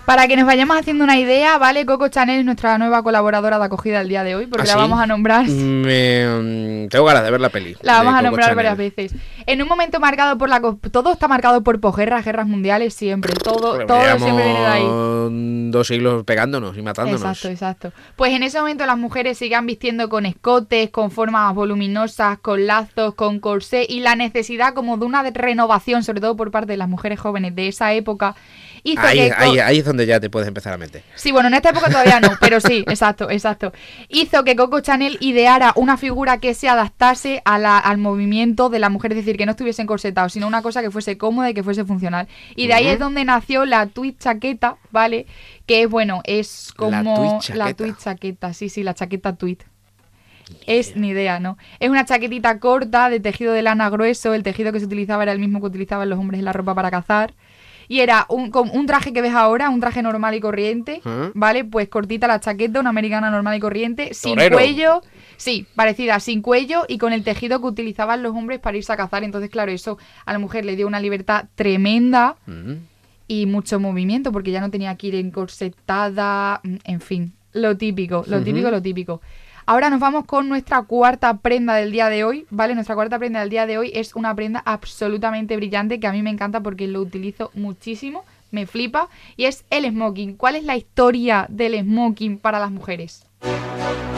Para que nos vayamos haciendo una idea, ¿vale? Coco Chanel es nuestra nueva colaboradora de acogida el día de hoy, porque la vamos a nombrar. Tengo ganas de ver la peli. La vamos a nombrar varias veces. En un momento marcado por todo está marcado por posguerras, guerras mundiales, siempre. Todo siempre viene de ahí. 2 siglos pegándonos y matándonos. Exacto. Pues en ese momento las mujeres sigan vistiendo con escotes, con formas voluminosas, con lazos, con corsé, y la necesidad como de una renovación, sobre todo por parte de las mujeres jóvenes de esa época. Ahí es donde ya te puedes empezar a meter. Sí, bueno, en esta época todavía no, pero sí, exacto. Hizo que Coco Chanel ideara una figura que se adaptase al movimiento de la mujer, es decir, que no estuviese encorsetado, sino una cosa que fuese cómoda y que fuese funcional. Y de ahí es donde nació la tweed chaqueta, ¿vale? Que es como la tweed chaqueta, sí, la chaqueta tweed. Ni idea, ¿no? Es una chaquetita corta de tejido de lana grueso, el tejido que se utilizaba era el mismo que utilizaban los hombres en la ropa para cazar. Y era un traje que ves ahora, un traje normal y corriente, ¿vale? Pues cortita la chaqueta, una americana normal y corriente, sin cuello, sí, parecida, sin cuello y con el tejido que utilizaban los hombres para irse a cazar. Entonces, claro, eso a la mujer le dio una libertad tremenda y mucho movimiento, porque ya no tenía que ir encorsetada, en fin, lo típico. Ahora nos vamos con nuestra cuarta prenda del día de hoy, ¿vale? Nuestra cuarta prenda del día de hoy es una prenda absolutamente brillante que a mí me encanta porque lo utilizo muchísimo, me flipa, y es el smoking. ¿Cuál es la historia del smoking para las mujeres?